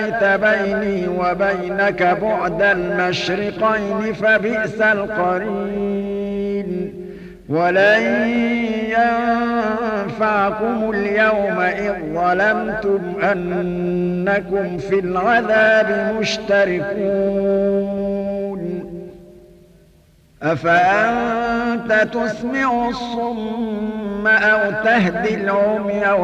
بيني وبينك بعد المشرقين فبئس القرين ولن ينفعكم اليوم إذ ظلمتم أنكم في العذاب مشتركون أفأنت تسمع الصم أو تهدي العمي